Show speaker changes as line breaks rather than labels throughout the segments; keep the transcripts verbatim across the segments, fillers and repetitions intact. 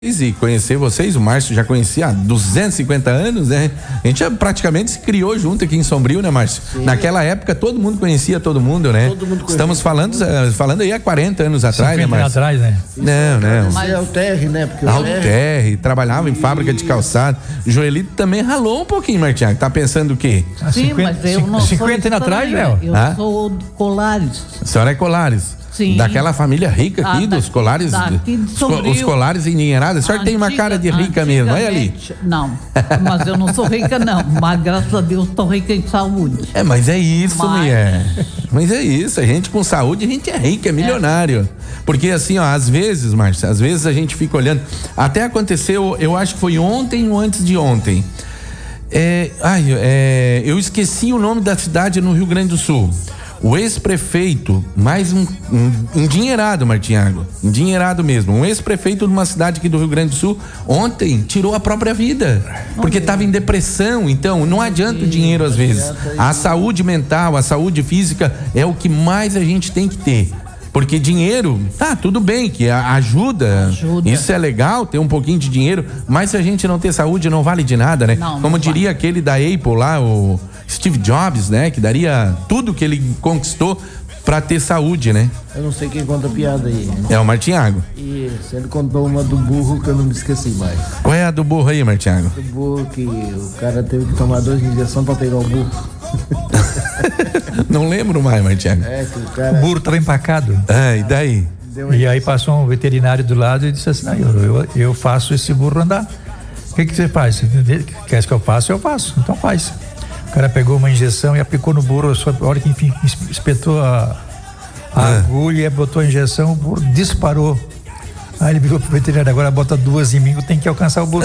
E conhecer vocês, o Márcio já conhecia há duzentos e cinquenta anos, né? A gente já praticamente se criou junto aqui em Sombrio, né, Márcio? Sim. Naquela época todo mundo conhecia todo mundo, né? Todo mundo Estamos falando, falando aí há quarenta anos atrás, né, Márcio?
atrás, né?
Não, não.
Mas é o Terry, né? Porque
o Terry trabalhava em fábrica de calçado. Joelito também ralou um pouquinho, Martinho. Tá pensando o quê?
Sim, cinquenta, mas eu não
cinquenta anos atrás, Léo?
Eu ah? sou Colares.
A senhora é Colares? Sim. Daquela família rica aqui, ah, dos daqui, Colares,
daqui de
os, os Colares endinheirados. A senhora tem uma cara de rica mesmo, olha ali.
Não, mas eu não sou rica não, mas graças a Deus estou rica em saúde.
É, mas é isso, mas... mulher. Mas é isso, a gente com saúde, a gente é rica, é milionário. É. Porque assim, ó, às vezes, Márcia, às vezes a gente fica olhando, até aconteceu, eu acho que foi ontem ou antes de ontem. É, ai, é, eu esqueci o nome da cidade no Rio Grande do Sul. O ex-prefeito, mais um, um endinheirado, Martinhago, endinheirado mesmo, um ex-prefeito de uma cidade aqui do Rio Grande do Sul, ontem tirou a própria vida, porque estava em depressão. Então não adianta o dinheiro às vezes, a saúde mental, a saúde física é o que mais a gente tem que ter. Porque dinheiro, tá, tudo bem, que ajuda, ajuda, isso é legal, ter um pouquinho de dinheiro, mas se a gente não ter saúde, não vale de nada, né? Não, Como não diria vale. Aquele da Apple lá, o Steve Jobs, né? Que daria tudo que ele conquistou pra ter saúde, né?
Eu não sei quem conta a piada aí.
É o Martinhago.
Isso, ele contou uma do burro que eu não me esqueci mais.
Qual é a do burro aí, Martinhago?
Do burro que o cara teve que tomar duas injeções pra pegar o burro.
Não lembro mais, Martinhago.
É, que o cara...
O burro tava empacado.
Ah, e daí?
E aí passou um veterinário do lado e disse assim, não, eu, eu, eu faço esse burro andar. O que que você faz? Você quer que eu faça? Eu faço, então faz. O cara pegou uma injeção e aplicou no burro, só a hora que enfim espetou a, a ah. agulha, botou a injeção, o burro disparou. Aí ele virou pro veterinário, agora bota duas em mim, tem que alcançar o burro.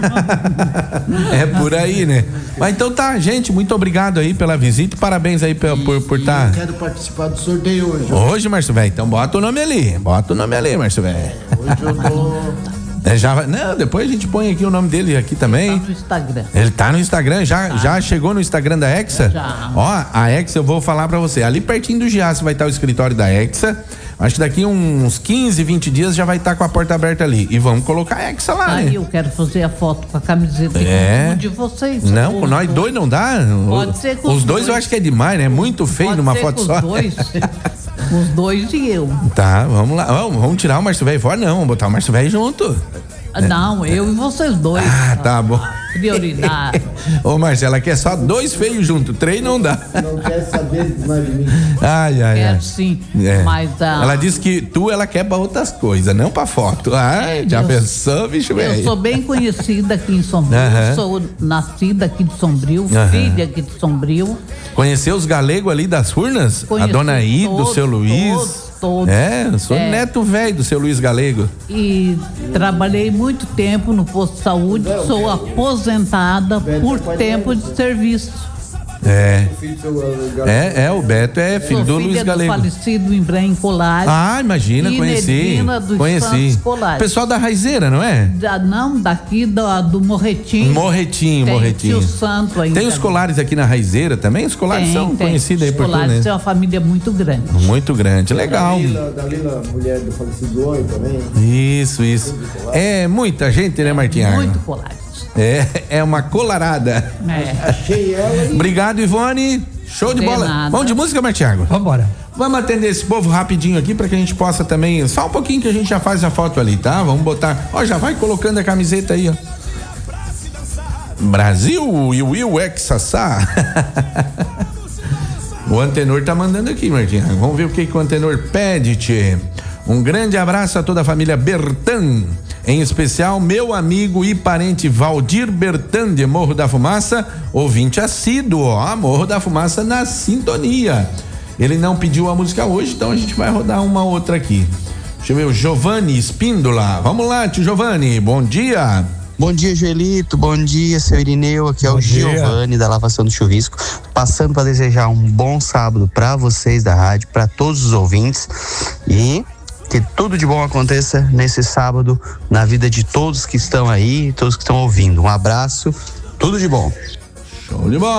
É por aí, né? Mas então tá, gente, muito obrigado aí pela visita e parabéns aí por estar. Por, por tá...
Eu quero participar do sorteio hoje.
Hoje, Márcio Velho, então bota o nome ali, bota o nome ali, Márcio Velho.
Hoje eu tô...
É, já, não, depois a gente põe aqui o nome dele aqui também.
Ele tá no Instagram.
Ele tá no Instagram, já, tá. já chegou no Instagram da Hexa?
Já.
Ó, a Hexa eu vou falar pra você, ali pertinho do Giasse vai estar o escritório da Hexa. Acho que daqui uns quinze, vinte dias já vai estar com a porta aberta ali. E vamos colocar a Hexa lá,
Aí
né?
eu quero fazer a foto com a camiseta
é.
de vocês.
Não, com nós dois não dá.
Pode ser com
os
os
dois.
dois
Eu acho que é demais, né? Muito feio
Pode
numa
ser
foto
com
só.
Os dois. Os dois e eu.
Tá, vamos lá. Vamos, vamos tirar o Márcio Velho fora, não. Vamos botar o Márcio Velho junto.
Não, eu e vocês dois.
Ah, tá bom.
Prioridade.
Ô, Marcela, quer só dois feios juntos, três não dá.
Não quer saber mais de mim.
Ai, ai,
Quero
ai.
sim,
é.
mas... Uh...
Ela disse que tu, ela quer pra outras coisas, não pra foto. Ai, é, já eu, pensou, bicho velho?
Eu sou bem conhecida aqui em Sombrio, uh-huh. sou nascida aqui de Sombrio, uh-huh. filha aqui de Sombrio.
Conheceu os galegos ali das Furnas?
Conheci
a dona Ida, o seu Luiz?
Todos, todos.
É, eu sou é. neto velho do seu Luiz Galego.
E trabalhei muito tempo no posto de saúde, sou aposentada por tempo de serviço.
É. É, é, o Beto é filho do Luiz Galego.
Do falecido Ibrahim Colares.
Ah, imagina, conheci. Conheci. Pessoal da Raizeira, não é?
Da, não, daqui do, do Morretinho.
Morretinho,
tem
Morretinho.
Tio Santo ainda.
Tem os Colares aqui na Raizeira também? Os Colares tem, são tem. conhecidos aí por tudo, né? Os
Colares é uma família muito grande.
Muito grande, legal.
Da Lila, da Lila, mulher do falecido Oi também.
Isso, isso. É muita gente, né, Martinha?
Muito Colares.
É, é uma colarada.
É.
Achei ela e...
Obrigado, Ivone. Show de, de bola.
Nada.
Vamos de música, Martiago?
Vambora.
Vamos atender esse povo rapidinho aqui pra que a gente possa também, só um pouquinho que a gente já faz a foto ali, tá? Vamos botar, ó, já vai colocando a camiseta aí, ó. Brasil e o Will Exassá. O Antenor tá mandando aqui, Martiago. Vamos ver o que, que o Antenor pede, tchê. Um grande abraço a toda a família Bertan. Em especial, meu amigo e parente Valdir Bertan de Morro da Fumaça, ouvinte assíduo, ó, Morro da Fumaça na sintonia. Ele não pediu a música hoje, então a gente vai rodar uma outra aqui. Deixa eu ver, o Giovanni Espíndola. Vamos lá, tio Giovanni, bom dia.
Bom dia, Joelito, bom dia, seu Irineu, aqui é o Giovanni da Lavação do Chuvisco, passando para desejar um bom sábado para vocês da rádio, para todos os ouvintes e... que tudo de bom aconteça nesse sábado na vida de todos que estão aí, todos que estão ouvindo. Um abraço, tudo de bom.
Show de bola.